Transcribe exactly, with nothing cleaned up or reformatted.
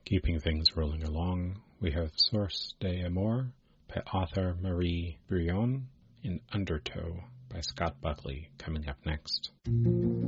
Keeping things rolling along, we have Source de Amor by author Marie Brion and Undertow by Scott Buckley coming up next.